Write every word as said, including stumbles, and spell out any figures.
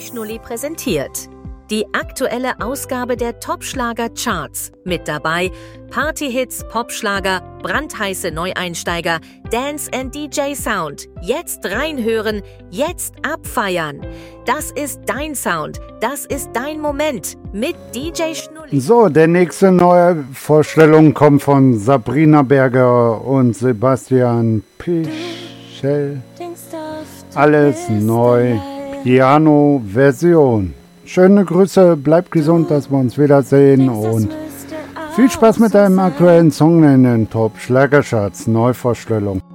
Schnulli präsentiert die aktuelle Ausgabe der Top-Schlager-Charts. Mit dabei Party-Hits, Popschlager, brandheiße Neueinsteiger, Dance and D J Sound. Jetzt reinhören, jetzt abfeiern. Das ist dein Sound, das ist dein Moment mit D J Schnulli. So, der nächste neue Vorstellung kommt von Sabrina Berger und Sebastian Pichel. Alles neu, Piano-Version. Schöne Grüße, bleib gesund, dass wir uns wiedersehen und viel Spaß mit deinem aktuellen Song in den Top Schlagercharts Neuvorstellung.